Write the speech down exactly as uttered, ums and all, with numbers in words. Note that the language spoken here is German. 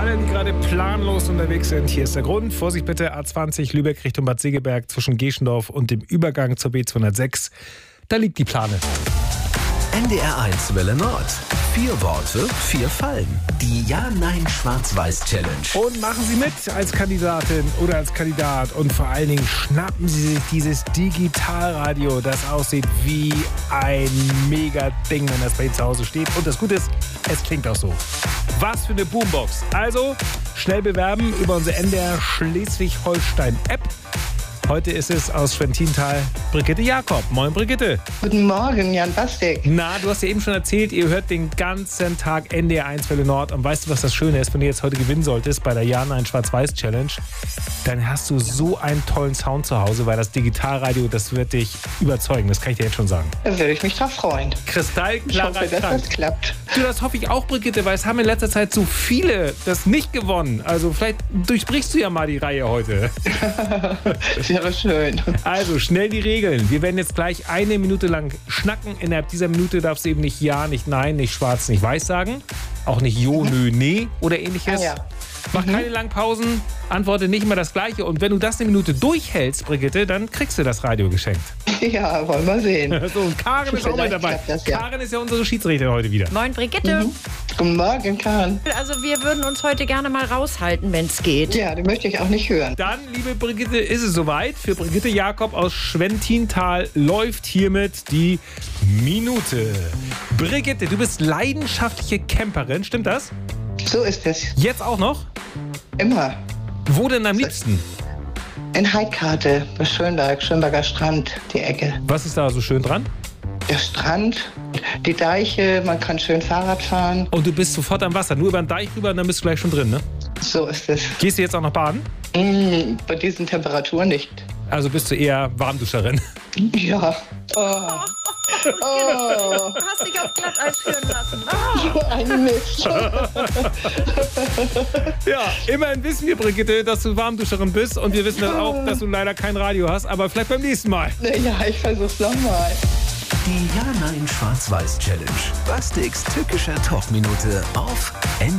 allen, die gerade planlos unterwegs sind, hier ist der Grund. Vorsicht bitte, A zwanzig Lübeck Richtung Bad Segeberg zwischen Geschendorf und dem Übergang zur B zweihundertsechs. Da liegt die Plane. N D R eins Welle Nord. Vier Worte, vier Fallen. Die Ja-Nein-Schwarz-Weiß-Challenge. Und machen Sie mit als Kandidatin oder als Kandidat. Und vor allen Dingen schnappen Sie sich dieses Digitalradio, das aussieht wie ein Mega-Ding, wenn das bei Ihnen zu Hause steht. Und das Gute ist, es klingt auch so. Was für eine Boombox. Also schnell bewerben über unsere N D R Schleswig-Holstein-App. Heute ist es aus Schwentintal Brigitte Jakob. Moin Brigitte. Guten Morgen, Jan Bastek. Na, du hast ja eben schon erzählt, ihr hört den ganzen Tag N D R eins Welle Nord. Und weißt du, was das Schöne ist, wenn du jetzt heute gewinnen solltest bei der Ja-Nein-Schwarz-Weiß-Challenge? Dann hast du so einen tollen Sound zu Hause, weil das Digitalradio, das wird dich überzeugen. Das kann ich dir jetzt schon sagen. Da würde ich mich drauf freuen. Kristallklarer Ich hoffe, dass Klang. das klappt. Du, das hoffe ich auch, Brigitte, weil es haben in letzter Zeit so viele das nicht gewonnen. Also vielleicht durchbrichst du ja mal die Reihe heute. Wäre schön. Also schnell die Regeln. Wir werden jetzt gleich eine Minute lang schnacken. Innerhalb dieser Minute darfst du eben nicht Ja, nicht Nein, nicht Schwarz, nicht Weiß sagen. Auch nicht Jo, nö, nee oder ähnliches. Ah, ja. Mach keine langen Pausen, antworte nicht immer das Gleiche. Und wenn du das eine Minute durchhältst, Brigitte, dann kriegst du das Radio geschenkt. Ja, wollen wir sehen. So, und Karin ist auch mal Vielleicht dabei. klappt das, ja. Karin ist ja unsere Schiedsrichterin heute wieder. Moin Brigitte. Mhm. Guten Morgen, Karin. Also wir würden uns heute gerne mal raushalten, wenn es geht. Ja, die möchte ich auch nicht hören. Dann, liebe Brigitte, ist es soweit. Für Brigitte Jakob aus Schwentintal läuft hiermit die Minute. Brigitte, du bist leidenschaftliche Camperin, stimmt das? So ist es. Jetzt auch noch? Immer. Wo denn am liebsten? In Heidkarte, bei Schönberg, Schönberger Strand, die Ecke. Was ist da so schön dran? Der Strand, die Deiche, man kann schön Fahrrad fahren. Und du bist sofort am Wasser, nur über den Deich rüber und dann bist du gleich schon drin, ne? So ist es. Gehst du jetzt auch noch baden? Mm, bei diesen Temperaturen nicht. Also bist du eher Warmduscherin? Ja. Oh. Oh. Du hast dich auf Glatteis führen lassen. Oh. So ein Mist. Ja, immerhin wissen wir, Brigitte, dass du Warmduscherin bist und wir wissen das auch, dass du leider kein Radio hast, aber vielleicht beim nächsten Mal. Ja, ich versuch's nochmal. Die Ja-Nein-Schwarz-Weiß-Challenge. Bastiks tückischer Talkminute auf N